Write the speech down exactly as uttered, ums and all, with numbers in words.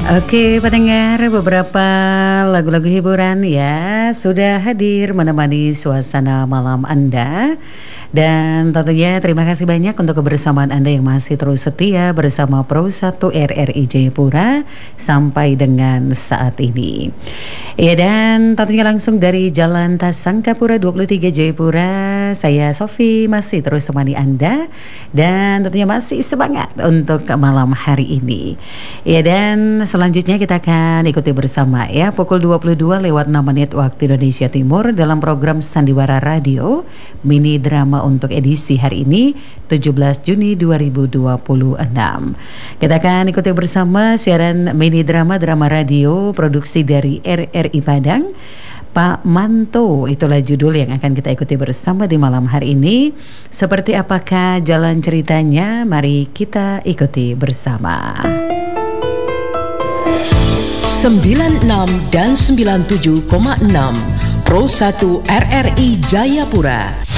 Oke pendengar, beberapa lagu-lagu hiburan ya sudah hadir menemani suasana malam Anda. Dan tentunya terima kasih banyak untuk kebersamaan Anda yang masih terus setia bersama Pro satu R R I Jayapura sampai dengan saat ini. Ya, dan tentunya langsung dari Jalan Tasangkapura dua puluh tiga Jayapura, saya Sofi masih terus temani Anda dan tentunya masih semangat untuk malam hari ini. Ya, dan selanjutnya kita akan ikuti bersama ya pukul dua puluh dua lewat enam menit waktu Indonesia Timur dalam program Sandiwara Radio Mini Drama untuk edisi hari ini tujuh belas Juni dua ribu dua puluh enam. Kita akan ikuti bersama siaran mini drama drama radio produksi dari R R I Padang. Pak Manto, itulah judul yang akan kita ikuti bersama di malam hari ini. Seperti apakah jalan ceritanya? Mari kita ikuti bersama. sembilan enam dan sembilan tujuh koma enam Pro satu R R I Jayapura.